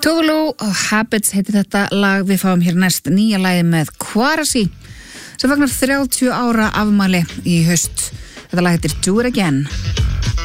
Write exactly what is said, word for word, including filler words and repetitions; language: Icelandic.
Tove Lo og Habits heitir þetta lag. Við fáum hér næst nýja lagi með Kvarasi sem fagnar þrjátíu ára afmæli í haust. Þetta lag heitir Do It Again.